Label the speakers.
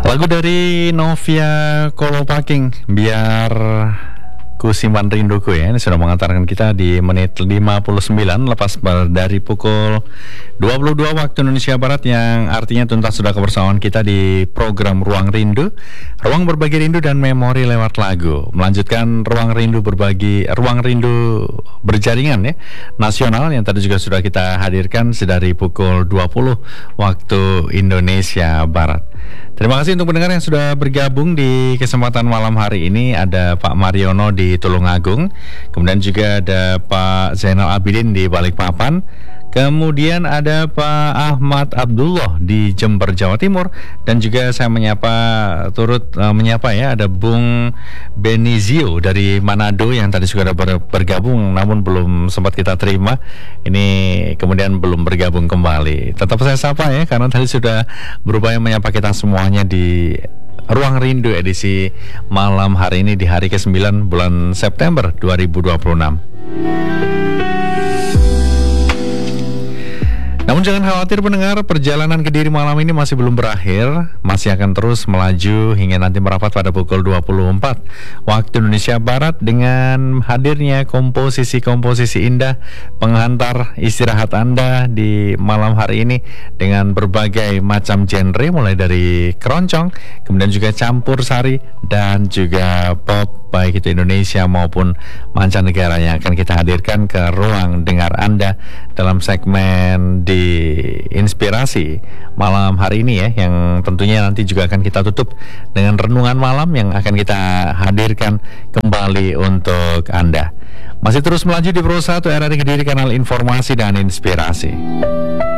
Speaker 1: Lagu dari Novia Kolopaking, Biar Ku Simpan Rinduku ya. Ini sudah mengantarkan kita di menit 59 lepas dari pukul 22 waktu Indonesia Barat, yang artinya tuntas sudah kebersamaan kita di program Ruang Rindu, ruang berbagi rindu dan memori lewat lagu. Melanjutkan Ruang Rindu berjaringan ya, nasional, yang tadi juga sudah kita hadirkan sedari pukul 20 waktu Indonesia Barat. Terima kasih untuk pendengar yang sudah bergabung di kesempatan malam hari ini. Ada Pak Mariono di Tulungagung, kemudian juga ada Pak Zainal Abidin di Balikpapan, kemudian ada Pak Ahmad Abdullah di Jember, Jawa Timur, dan juga saya turut menyapa ya, ada Bung Benizio dari Manado yang tadi sudah bergabung namun belum sempat kita terima. Ini kemudian belum bergabung kembali. Tetap saya sapa ya, karena tadi sudah berupaya menyapa kita semuanya di Ruang Rindu edisi malam hari ini di hari ke-9 bulan September 2026. Namun jangan khawatir pendengar, perjalanan Kediri malam ini masih belum berakhir, masih akan terus melaju hingga nanti merapat pada pukul 24 waktu Indonesia Barat dengan hadirnya komposisi-komposisi indah penghantar istirahat Anda di malam hari ini dengan berbagai macam genre, mulai dari keroncong, kemudian juga campur sari dan juga pop, baik itu Indonesia maupun mancanegara, yang akan kita hadirkan ke ruang dengar Anda dalam segmen di Inspirasi malam hari ini ya, yang tentunya nanti juga akan kita tutup dengan renungan malam yang akan kita hadirkan kembali untuk Anda. Masih terus melaju di Pro 1 RRI Kediri, kanal informasi dan inspirasi.